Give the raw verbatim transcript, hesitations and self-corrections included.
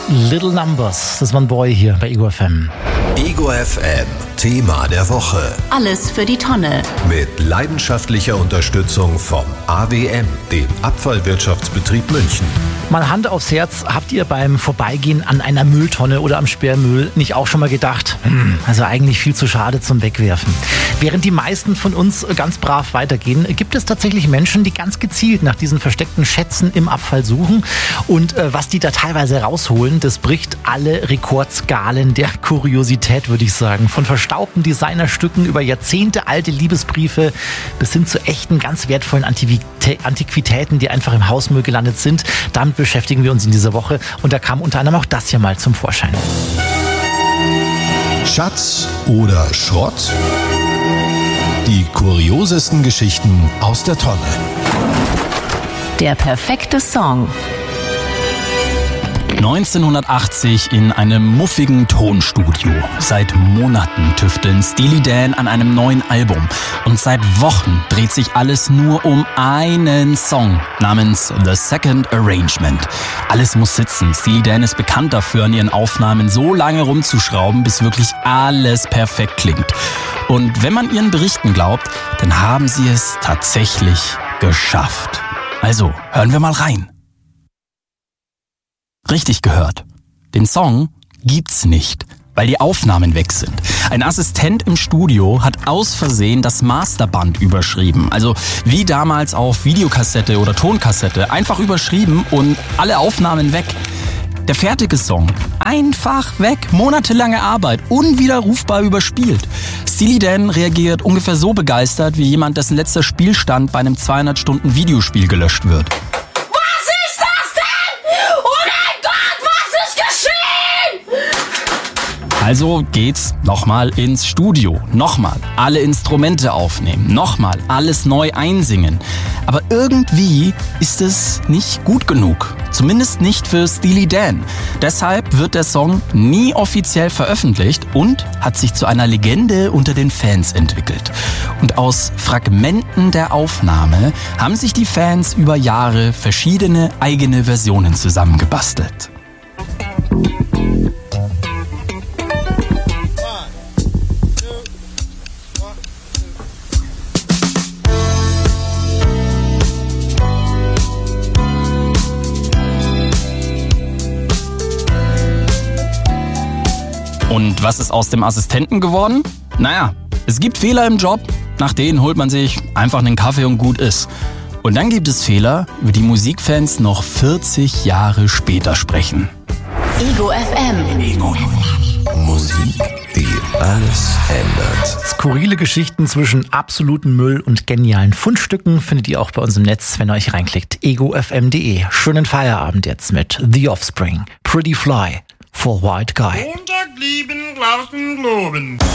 Little Numbers, das war ein Boy hier bei Ego F M. Ego F M, Thema der Woche. Alles für die Tonne. Mit leidenschaftlicher Unterstützung vom A W M, dem Abfallwirtschaftsbetrieb München. Mal Hand aufs Herz, habt ihr beim Vorbeigehen an einer Mülltonne oder am Sperrmüll nicht auch schon mal gedacht, hm, also eigentlich viel zu schade zum Wegwerfen? Während die meisten von uns ganz brav weitergehen, gibt es tatsächlich Menschen, die ganz gezielt nach diesen versteckten Schätzen im Abfall suchen. Und äh, was die da teilweise rausholen, das bricht alle Rekordskalen der Kuriosität, würde ich sagen. Von verstaubten Designerstücken über jahrzehntealte Liebesbriefe bis hin zu echten, ganz wertvollen Antiquitä- Antiquitäten, die einfach im Hausmüll gelandet sind. Damit beschäftigen wir uns in dieser Woche. Und da kam unter anderem auch das hier mal zum Vorschein. Schatz oder Schrott? Die kuriosesten Geschichten aus der Tonne. Der perfekte Song. neunzehnhundertachtzig in einem muffigen Tonstudio. Seit Monaten tüfteln Steely Dan an einem neuen Album. Und seit Wochen dreht sich alles nur um einen Song namens The Second Arrangement. Alles muss sitzen. Steely Dan ist bekannt dafür, an ihren Aufnahmen so lange rumzuschrauben, bis wirklich alles perfekt klingt. Und wenn man ihren Berichten glaubt, dann haben sie es tatsächlich geschafft. Also, hören wir mal rein. Richtig gehört. Den Song gibt's nicht, weil die Aufnahmen weg sind. Ein Assistent im Studio hat aus Versehen das Masterband überschrieben. Also wie damals auf Videokassette oder Tonkassette. Einfach überschrieben und alle Aufnahmen weg. Der fertige Song einfach weg. Monatelange Arbeit. Unwiderrufbar überspielt. Steely Dan reagiert ungefähr so begeistert wie jemand, dessen letzter Spielstand bei einem zweihundert Stunden Videospiel gelöscht wird. Also geht's nochmal ins Studio, nochmal alle Instrumente aufnehmen, nochmal alles neu einsingen. Aber irgendwie ist es nicht gut genug. Zumindest nicht für Steely Dan. Deshalb wird der Song nie offiziell veröffentlicht und hat sich zu einer Legende unter den Fans entwickelt. Und aus Fragmenten der Aufnahme haben sich die Fans über Jahre verschiedene eigene Versionen zusammengebastelt. Und was ist aus dem Assistenten geworden? Naja, es gibt Fehler im Job, nach denen holt man sich einfach einen Kaffee und gut ist. Und dann gibt es Fehler, über die Musikfans noch vierzig Jahre später sprechen. Ego F M. Ego F M. Musik, die alles ändert. Skurrile Geschichten zwischen absolutem Müll und genialen Fundstücken findet ihr auch bei uns im Netz, wenn ihr euch reinklickt. ego f m punkt d e. Schönen Feierabend jetzt mit The Offspring. Pretty Fly for White Guy. Montag lieben, draußen globen.